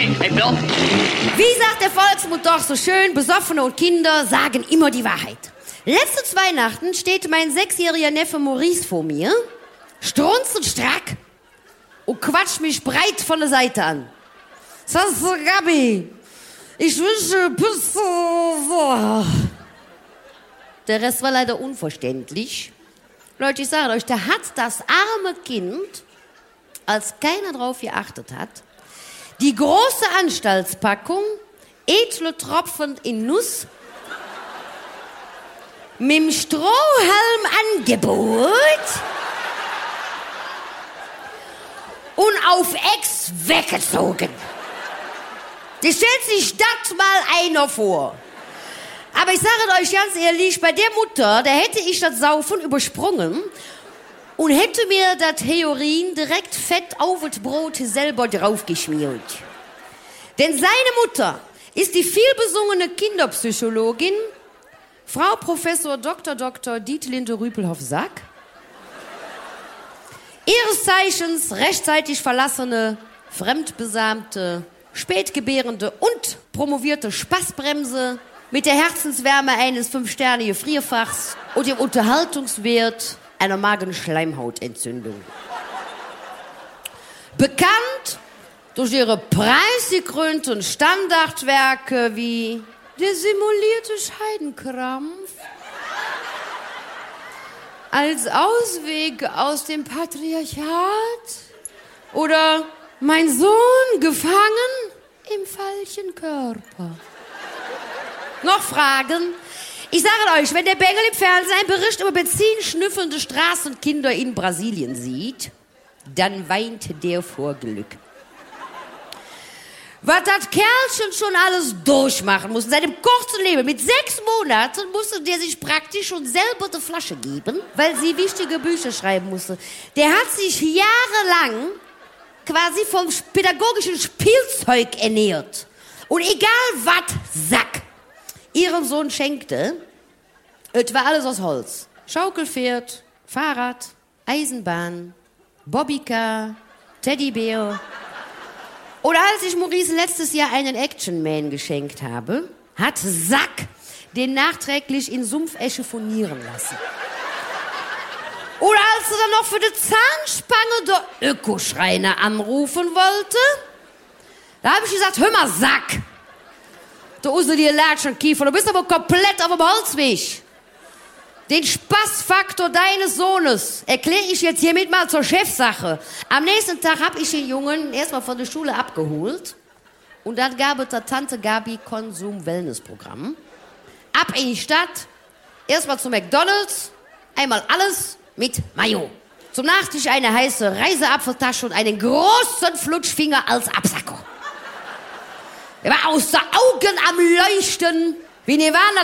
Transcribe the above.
Hey, Bill? Wie sagt der Volksmund doch so schön, Besoffene und Kinder sagen immer die Wahrheit. Letztes Weihnachten steht mein 6-jähriger Neffe Maurice vor mir, strunzend strack und quatscht mich breit von der Seite an. Sagst du, Gabi, ich wünsche Pizza. Der Rest war leider unverständlich. Leute, ich sage euch, da hat das arme Kind, als keiner drauf geachtet hat, die große Anstaltspackung edle Tropfen in Nuss mit dem Strohhalm-Angebot und auf Ex weggezogen. Das stellt sich das mal einer vor. Aber ich sage euch ganz ehrlich, bei der Mutter, da hätte ich das Saufen übersprungen und hätte mir das Heroin direkt fett auf das Brot selber draufgeschmiert. Denn seine Mutter ist die vielbesungene Kinderpsychologin Frau Professor Dr. Dietlinde Rüpelhoff-Sack, ihres Zeichens rechtzeitig verlassene, fremdbesamte, spätgebärende und promovierte Spaßbremse mit der Herzenswärme eines 5-Sterne-Gefrierfachs und dem Unterhaltungswert einer Magenschleimhautentzündung. Bekannt durch ihre preisgekrönten Standardwerke wie Der simulierte Scheidenkrampf, Als Ausweg aus dem Patriarchat oder Mein Sohn gefangen im falschen Körper. Noch Fragen? Ich sage euch, wenn der Bengel im Fernsehen einen Bericht über benzinschnüffelnde Straßenkinder in Brasilien sieht, dann weint der vor Glück. Was das Kerlchen schon alles durchmachen muss in seinem kurzen Leben. Mit 6 Monaten musste der sich praktisch schon selber die Flasche geben, weil sie wichtige Bücher schreiben musste. Der hat sich jahrelang quasi vom pädagogischen Spielzeug ernährt. Und egal was Sack ihrem Sohn schenkte, es war alles aus Holz. Schaukelpferd, Fahrrad, Eisenbahn, Bobbycar, Teddybär. Oder als ich Maurice letztes Jahr einen Action-Man geschenkt habe, hat Sack den nachträglich in Sumpfesche furnieren lassen. Oder als er dann noch für die Zahnspange der Ökoschreiner anrufen wollte, da habe ich gesagt, hör mal, Sack, du Usse dir Latschenkiefer, du bist aber komplett auf dem Holzweg. Den Spaßfaktor deines Sohnes erkläre ich jetzt hiermit mal zur Chefsache. Am nächsten Tag habe ich den Jungen erstmal von der Schule abgeholt und dann gab es der Tante Gabi Konsum-Wellness-Programm. Ab in die Stadt, erstmal zu McDonald's, einmal alles mit Mayo. Zum Nachtisch eine heiße Reiseapfeltasche und einen großen Flutschfinger als Absacker. Er war aus den Augen am Leuchten, wie Nirvana